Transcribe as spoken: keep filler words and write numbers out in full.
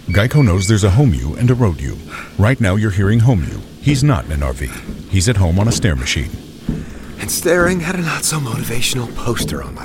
Geico knows there's a home you and a road you. Right now you're hearing home you. He's not in an R V. He's at home on a stair machine. And staring at a not-so-motivational poster on my